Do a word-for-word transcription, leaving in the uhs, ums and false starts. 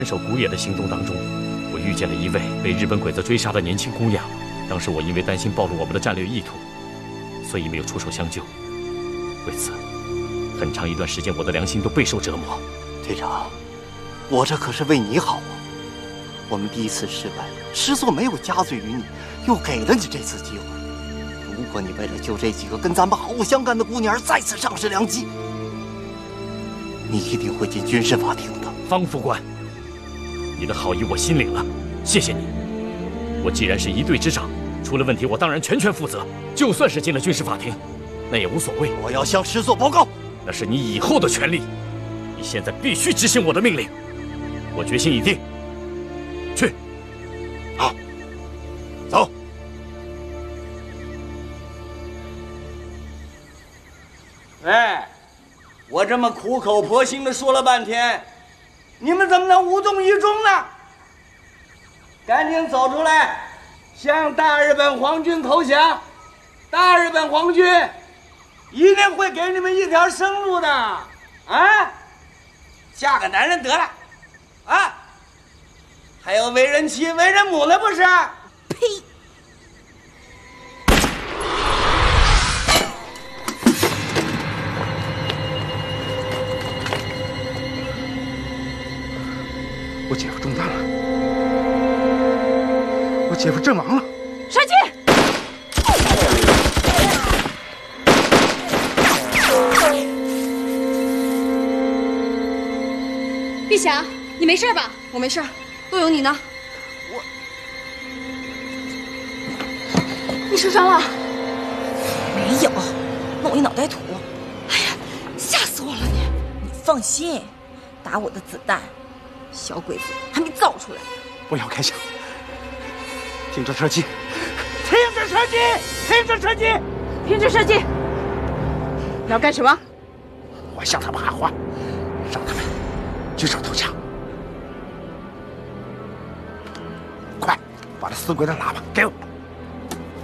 镇守古野的行动当中，我遇见了一位被日本鬼子追杀的年轻姑娘。当时我因为担心暴露我们的战略意图，所以没有出手相救。为此，很长一段时间我的良心都备受折磨。 队长，我这可是为你好啊！我们第一次失败，师座没有加罪于你，又给了你这次机会。如果你为了救这几个跟咱们毫不相干的姑娘而再次丧失良机，你一定会进军事法庭的。 方副官，你的好意我心领了，谢谢你。我既然是一队之长，出了问题我当然全权负责。就算是进了军事法庭，那也无所谓。 我要向师座报告， 那是你以后的权利。你现在必须执行我的命令。我决心已定，去。 好，走。 哎，我这么苦口婆心的说了半天，你们怎么能无动于衷呢？赶紧走出来，向大日本皇军投降！大日本皇军一定会给你们一条生路的！啊，嫁个男人得了，啊，还有为人妻、为人母了不是？ 呸！ 我姐夫中弹了，我姐夫阵亡了。 杀鸡！ 碧霞，你没事吧？ 我没事，都有你呢。我，你受伤了？没有，弄一脑袋土。哎呀，吓死我了你！你放心，打我的子弹。小鬼子还没造出来， 不要开枪！停止射击！ 停止射击！停止射击！ 停止射击！你要干什么？ 我向他们喊话，让他们举手投降。快，把这死鬼的喇叭给我！